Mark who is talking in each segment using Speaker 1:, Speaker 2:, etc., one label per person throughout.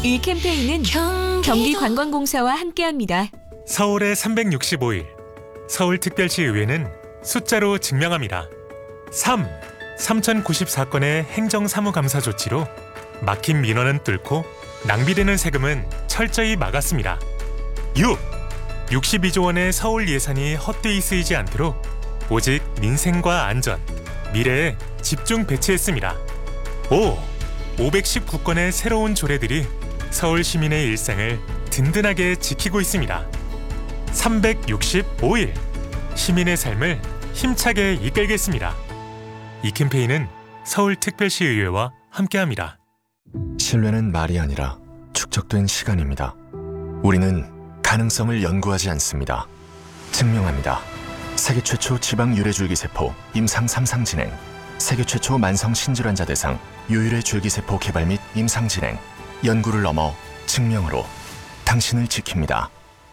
Speaker 1: 이 캠페인은 경기관광공사와 함께합니다.
Speaker 2: 서울의 365일 서울특별시의회는 숫자로 증명합니다. 3. 3094건의 행정사무감사 조치로 막힌 민원은 뚫고 낭비되는 세금은 철저히 막았습니다. 6. 62조 원의 서울 예산이 헛되이 쓰이지 않도록 오직 민생과 안전, 미래에 집중 배치했습니다. 5. 519건의 새로운 조례들이 서울 시민의 일상을 든든하게 지키고 있습니다. 365일 시민의 삶을 힘차게 이끌겠습니다. 이 캠페인은 서울특별시의회와 함께합니다.
Speaker 3: 신뢰는 말이 아니라 축적된 시간입니다. 우리는 가능성을 연구하지 않습니다. 증명합니다. 세계 최초 지방 유래줄기세포 임상 3상 진행, 세계 최초 만성 신질환자 대상 유일의 줄기세포 개발 및 임상 진행, 연구를 넘어 증명으로 당신을 지킵니다.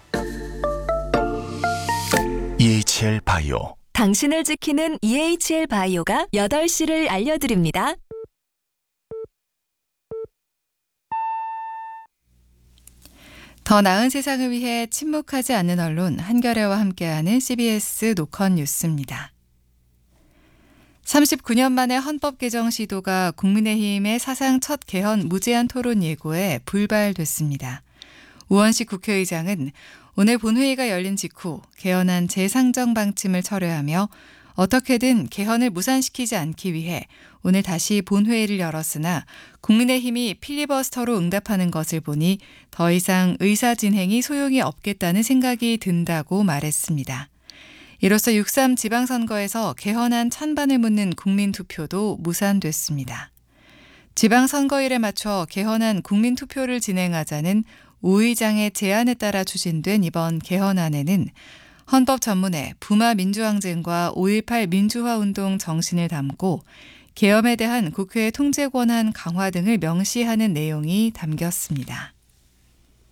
Speaker 3: EHL 바이오.
Speaker 1: 당신을 지키는 EHL 바이오가 8시를 알려드립니다.
Speaker 4: 더 나은 세상을 위해 침묵하지 않는 언론 한겨레와 함께하는 CBS 노컷 뉴스입니다. 39년 만에 헌법 개정 시도가 국민의힘의 사상 첫 개헌 무제한 토론 예고에 불발됐습니다. 우원식 국회의장은 오늘 본회의가 열린 직후 개헌안 재상정 방침을 철회하며 어떻게든 개헌을 무산시키지 않기 위해 오늘 다시 본회의를 열었으나 국민의힘이 필리버스터로 응답하는 것을 보니 더 이상 의사 진행이 소용이 없겠다는 생각이 든다고 말했습니다. 이로써 6.3 지방선거에서 개헌안 찬반을 묻는 국민투표도 무산됐습니다. 지방선거일에 맞춰 개헌안 국민투표를 진행하자는 우 의장의 제안에 따라 추진된 이번 개헌안에는 헌법 전문에 부마 민주항쟁과 5.18 민주화운동 정신을 담고 계엄에 대한 국회의 통제 권한 강화 등을 명시하는 내용이 담겼습니다.